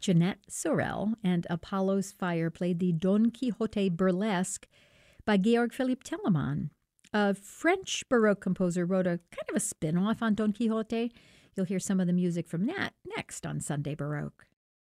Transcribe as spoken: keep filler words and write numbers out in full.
Jeanette Sorel and Apollo's Fire played the Don Quixote Burlesque by Georg Philipp Telemann. A French Baroque composer wrote a kind of a spin-off on Don Quixote. You'll hear some of the music from that next on Sunday Baroque.